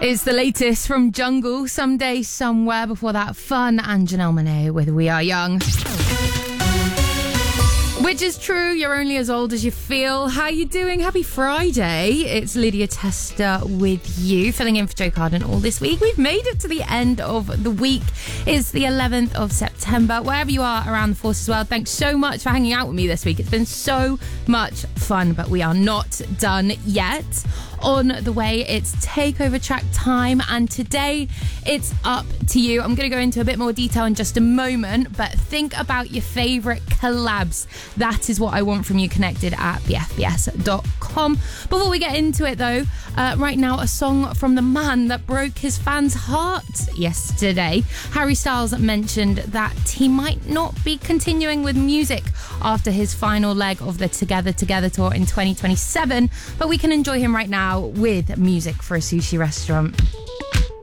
It's the latest from Jungle, Someday, Somewhere. Before that, Fun and Janelle Monáe with We Are Young. Which is true, you're only as old as you feel. How you doing? Happy Friday. It's Lydia Tester with you, filling in for Joe Carden all this week. We've made it to the end of the week. It's the 11th of September. Wherever you are around the Forces world, thanks so much for hanging out with me this week. It's been so much fun, but we are not done yet. On the way, it's takeover track time, and today it's up to you. I'm going to go into a bit more detail in just a moment, but think about your favourite collabs. That is what I want from you, connected at thefbs.com. Before we get into it though, right now a song from the man that broke his fans' heart yesterday. Harry Styles mentioned that he might not be continuing with music after his final leg of the Together Together tour in 2027, but we can enjoy him right now with Music for a Sushi Restaurant.